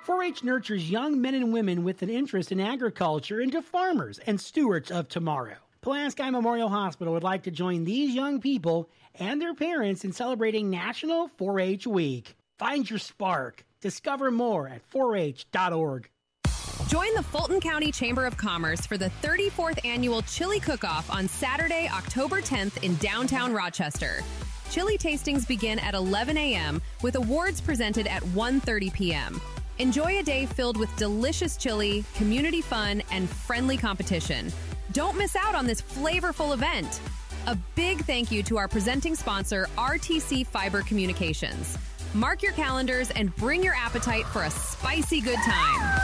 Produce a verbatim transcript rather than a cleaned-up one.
four H nurtures young men and women with an interest in agriculture into farmers and stewards of tomorrow. Pulaski Memorial Hospital would like to join these young people and their parents in celebrating National four H Week. Find your spark. Discover more at four H dot org. Join the Fulton County Chamber of Commerce for the thirty-fourth Annual Chili Cook-Off on Saturday, October tenth in downtown Rochester. Chili tastings begin at eleven a.m. with awards presented at one thirty p.m. Enjoy a day filled with delicious chili, community fun, and friendly competition. Don't miss out on this flavorful event. A big thank you to our presenting sponsor, R T C Fiber Communications. Mark your calendars and bring your appetite for a spicy good time.